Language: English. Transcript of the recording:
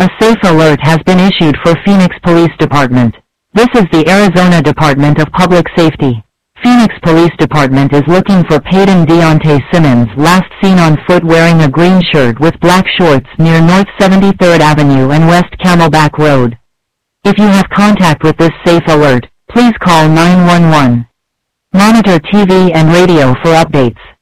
A safe alert has been issued for Phoenix Police Department. This is the Arizona Department of Public Safety. Phoenix Police Department is looking for Peyton Deontay Simmons, last seen on foot wearing a green shirt with black shorts near North 73rd Avenue and West Camelback Road. If you have contact with this safe alert, please call 911. Monitor TV and radio for updates.